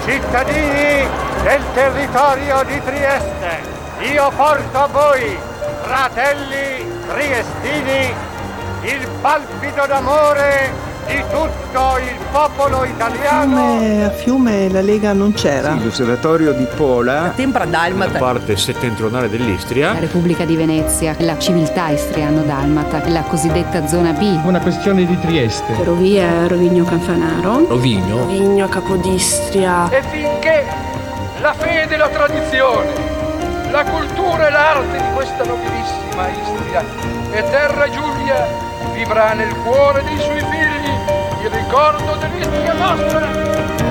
Cittadini del territorio di Trieste, io porto a voi, fratelli triestini, il palpito d'amore di tutto il popolo italiano. A Fiume la Lega non c'era. Sì, l'osservatorio di Pola, La tempra dalmata, la parte settentrionale dell'Istria, la Repubblica di Venezia, la civiltà istriano-dalmata, la cosiddetta zona B. Una questione di Trieste. Ferrovia Rovigno-Canfanaro, Rovigno, Capodistria. E finché la fede e la tradizione, la cultura e l'arte di questa nobilissima Istria e Terra Giulia vivrà nel cuore dei suoi figli il ricordo dell'Istria nostra.